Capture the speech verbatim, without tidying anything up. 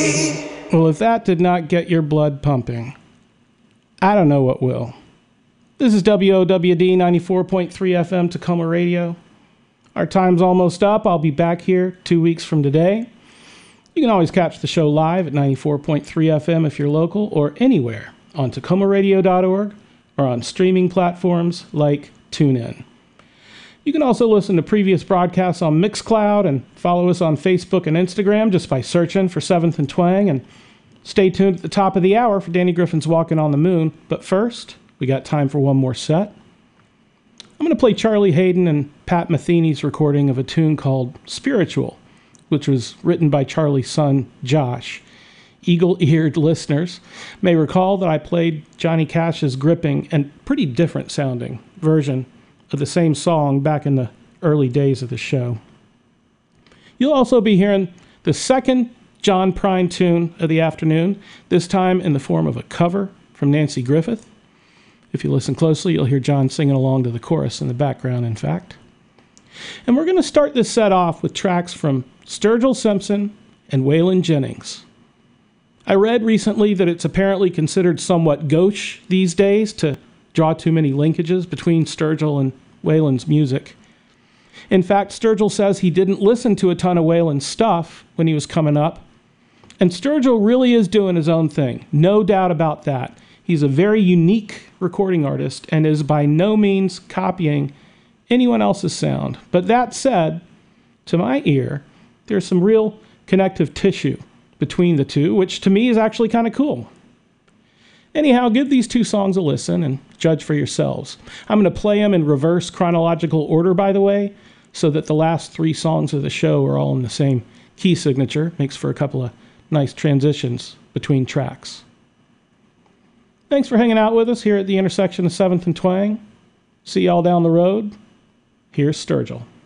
Well, if that did not get your blood pumping, I don't know what will. This is W O W D ninety-four point three F M Tacoma Radio. Our time's almost up. I'll be back here two weeks from today. You can always catch the show live at ninety-four point three F M if you're local, or anywhere on Tacoma Radio dot org or on streaming platforms like TuneIn. You can also listen to previous broadcasts on Mixcloud and follow us on Facebook and Instagram just by searching for seventh and Twang. And stay tuned at the top of the hour for Danny Griffin's Walking on the Moon. But first, we got time for one more set. I'm going to play Charlie Haden and Pat Metheny's recording of a tune called Spiritual, which was written by Charlie's son, Josh. Eagle-eared listeners may recall that I played Johnny Cash's gripping and pretty different sounding version of the same song back in the early days of the show. You'll also be hearing the second John Prine tune of the afternoon, this time in the form of a cover from Nancy Griffith. If you listen closely, you'll hear John singing along to the chorus in the background, in fact. And we're going to start this set off with tracks from Sturgill Simpson and Waylon Jennings. I read recently that it's apparently considered somewhat gauche these days to draw too many linkages between Sturgill and Waylon's music. In fact, Sturgill says he didn't listen to a ton of Waylon's stuff when he was coming up, and Sturgill really is doing his own thing, no doubt about that. He's a very unique recording artist and is by no means copying anyone else's sound. But that said, to my ear, there's some real connective tissue between the two, which to me is actually kind of cool. Anyhow, give these two songs a listen and judge for yourselves. I'm going to play them in reverse chronological order, by the way, so that the last three songs of the show are all in the same key signature. Makes for a couple of nice transitions between tracks. Thanks for hanging out with us here at the intersection of seventh and Twang. See y'all down the road. Here's Sturgill.